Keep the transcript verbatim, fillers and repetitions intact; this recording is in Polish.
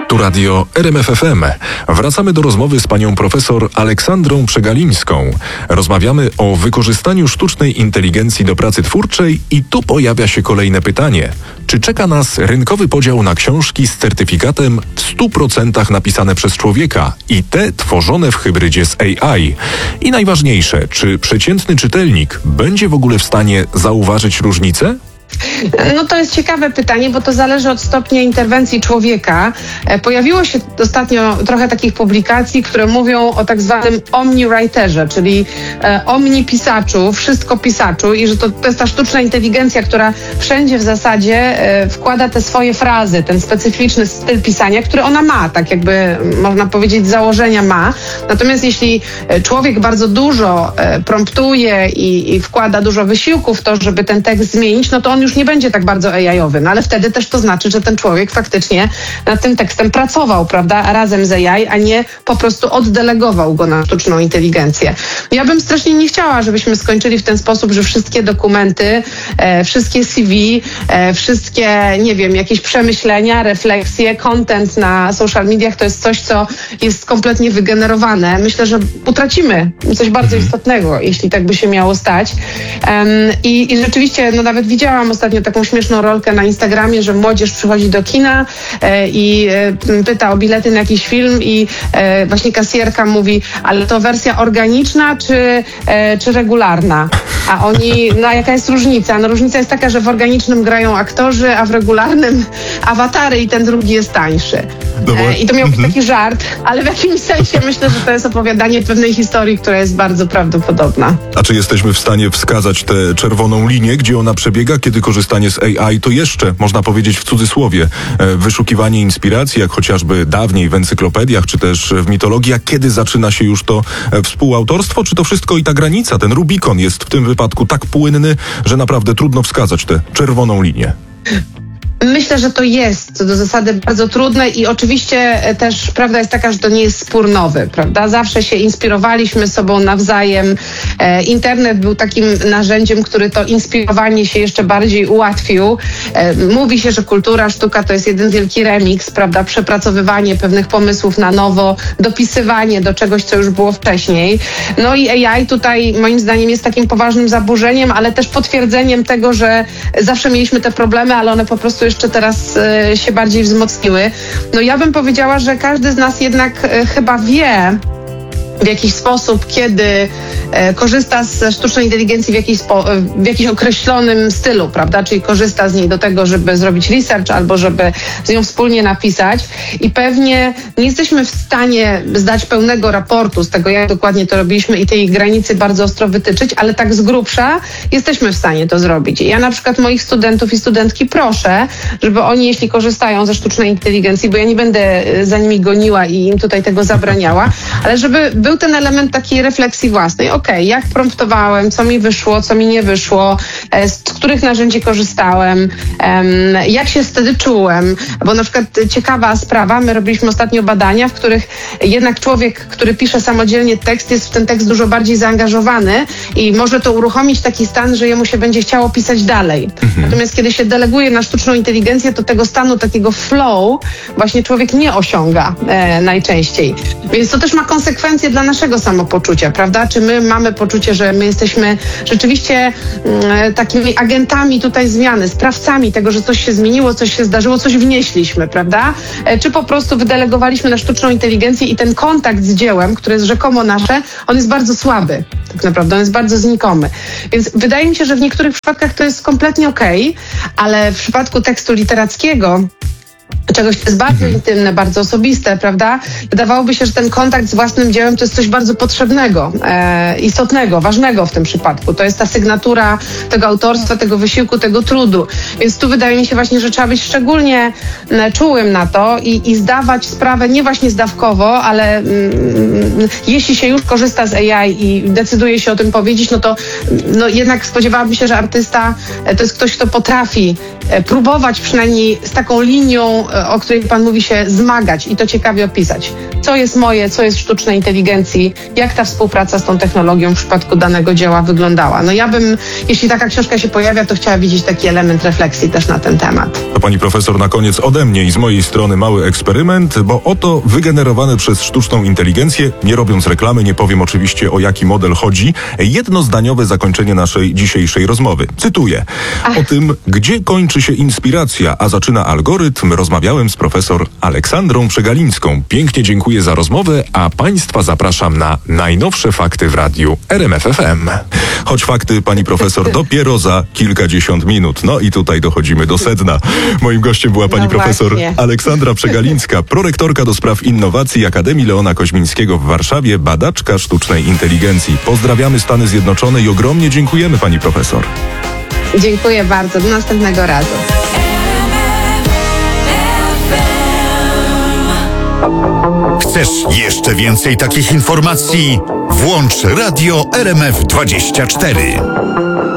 Tu radio R M F F M. Wracamy do rozmowy z panią profesor Aleksandrą Przegalińską. Rozmawiamy o wykorzystaniu sztucznej inteligencji do pracy twórczej i tu pojawia się kolejne pytanie. Czy czeka nas rynkowy podział na książki z certyfikatem w stu procentach napisane przez człowieka i te tworzone w hybrydzie z A I? I najważniejsze, czy przeciętny czytelnik będzie w ogóle w stanie zauważyć różnicę? No to jest ciekawe pytanie, bo to zależy od stopnia interwencji człowieka. Pojawiło się ostatnio trochę takich publikacji, które mówią o tak zwanym omniwriterze, czyli e, omnipisaczu, wszystko pisaczu i że to, to jest ta sztuczna inteligencja, która wszędzie w zasadzie e, wkłada te swoje frazy, ten specyficzny styl pisania, który ona ma, tak jakby można powiedzieć z założenia ma. Natomiast jeśli człowiek bardzo dużo e, promptuje i, i wkłada dużo wysiłku w to, żeby ten tekst zmienić, no to on już nie będzie tak bardzo A I-owy, no ale wtedy też to znaczy, że ten człowiek faktycznie nad tym tekstem pracował, prawda, razem z A I, a nie po prostu oddelegował go na sztuczną inteligencję. Ja bym strasznie nie chciała, żebyśmy skończyli w ten sposób, że wszystkie dokumenty, e, wszystkie C V, e, wszystkie, nie wiem, jakieś przemyślenia, refleksje, content na social mediach to jest coś, co jest kompletnie wygenerowane. Myślę, że utracimy coś bardzo istotnego, jeśli tak by się miało stać. Um, i, I rzeczywiście, no nawet widziałam ostatnio taką śmieszną rolkę na Instagramie, że młodzież przychodzi do kina e, i e, pyta o bilety na jakiś film i e, właśnie kasjerka mówi, ale to wersja organiczna czy, e, czy regularna? A oni, no a jaka jest różnica? No różnica jest taka, że w organicznym grają aktorzy, a w regularnym awatary i ten drugi jest tańszy. E, I to miał być taki żart, ale w jakimś sensie myślę, że to jest opowiadanie pewnej historii, która jest bardzo prawdopodobna. A czy jesteśmy w stanie wskazać tę czerwoną linię, gdzie ona przebiega, kiedy korzystanie z A I to jeszcze, można powiedzieć w cudzysłowie, wyszukiwanie inspiracji, jak chociażby dawniej w encyklopediach, czy też w mitologii, a kiedy zaczyna się już to współautorstwo, czy to wszystko i ta granica, ten Rubikon jest w tym wypadku tak płynny, że naprawdę trudno wskazać tę czerwoną linię? Myślę, że to jest co do zasady bardzo trudne i oczywiście też prawda jest taka, że to nie jest spór nowy, prawda? Zawsze się inspirowaliśmy sobą nawzajem. E, internet był takim narzędziem, który to inspirowanie się jeszcze bardziej ułatwił. E, mówi się, że kultura, sztuka to jest jeden wielki remix, prawda? Przepracowywanie pewnych pomysłów na nowo, dopisywanie do czegoś, co już było wcześniej. No i A I tutaj moim zdaniem jest takim poważnym zaburzeniem, ale też potwierdzeniem tego, że zawsze mieliśmy te problemy, ale one po prostu jeszcze teraz e, się bardziej wzmocniły. No ja bym powiedziała, że każdy z nas jednak e, chyba wie w jakiś sposób, kiedy e, korzysta z sztucznej inteligencji w jakiś, spo, w jakiś określonym stylu, prawda? Czyli korzysta z niej do tego, żeby zrobić research albo żeby z nią wspólnie napisać i pewnie nie jesteśmy w stanie zdać pełnego raportu z tego, jak dokładnie to robiliśmy i tej granicy bardzo ostro wytyczyć, ale tak z grubsza jesteśmy w stanie to zrobić. Ja na przykład moich studentów i studentki proszę, żeby oni, jeśli korzystają ze sztucznej inteligencji, bo ja nie będę za nimi goniła i im tutaj tego zabraniała, ale żeby był ten element takiej refleksji własnej. Okej, okay, jak promptowałem, co mi wyszło, co mi nie wyszło, z których narzędzi korzystałem, jak się wtedy czułem. Bo na przykład ciekawa sprawa, my robiliśmy ostatnio badania, w których jednak człowiek, który pisze samodzielnie tekst, jest w ten tekst dużo bardziej zaangażowany i może to uruchomić taki stan, że jemu się będzie chciało pisać dalej. Mhm. Natomiast kiedy się deleguje na sztuczną inteligencję, to tego stanu takiego flow właśnie człowiek nie osiąga e, najczęściej. Więc to też ma konsekwencje dla naszego samopoczucia, prawda? Czy my mamy poczucie, że my jesteśmy rzeczywiście mm, takimi agentami tutaj zmiany, sprawcami tego, że coś się zmieniło, coś się zdarzyło, coś wnieśliśmy, prawda? E, czy po prostu wydelegowaliśmy na sztuczną inteligencję i ten kontakt z dziełem, które jest rzekomo nasze, on jest bardzo słaby, tak naprawdę, on jest bardzo znikomy. Więc wydaje mi się, że w niektórych przypadkach to jest kompletnie okej, ale w przypadku tekstu literackiego czegoś, co jest bardzo intymne, bardzo osobiste, prawda? Wydawałoby się, że ten kontakt z własnym dziełem to jest coś bardzo potrzebnego, e, istotnego, ważnego w tym przypadku. To jest ta sygnatura tego autorstwa, tego wysiłku, tego trudu. Więc tu wydaje mi się właśnie, że trzeba być szczególnie e, czułym na to i, i zdawać sprawę nie właśnie zdawkowo, ale mm, jeśli się już korzysta z A I i decyduje się o tym powiedzieć, no to no jednak spodziewałabym się, że artysta e, to jest ktoś, kto potrafi e, próbować przynajmniej z taką linią o której pan mówi, się zmagać i to ciekawie opisać. Co jest moje, co jest w sztucznej inteligencji, jak ta współpraca z tą technologią w przypadku danego dzieła wyglądała. No ja bym, jeśli taka książka się pojawia, to chciała widzieć taki element refleksji też na ten temat. To pani profesor, na koniec ode mnie i z mojej strony mały eksperyment, bo oto wygenerowane przez sztuczną inteligencję, nie robiąc reklamy, nie powiem oczywiście o jaki model chodzi, jednozdaniowe zakończenie naszej dzisiejszej rozmowy. Cytuję. Ach. O tym, gdzie kończy się inspiracja, a zaczyna algorytm, rozmawiałem z profesor Aleksandrą Przegalińską. Pięknie dziękuję za rozmowę, a państwa zapraszam na najnowsze fakty w radiu R M F F M. Choć fakty, pani profesor, dopiero za kilkadziesiąt minut. No i tutaj dochodzimy do sedna. Moim gościem była pani no profesor właśnie. Aleksandra Przegalińska, prorektorka do spraw innowacji Akademii Leona Koźmińskiego w Warszawie, badaczka sztucznej inteligencji. Pozdrawiamy Stany Zjednoczone i ogromnie dziękujemy pani profesor. Dziękuję bardzo. Do następnego razu. Chcesz jeszcze więcej takich informacji? Włącz Radio R M F dwadzieścia cztery.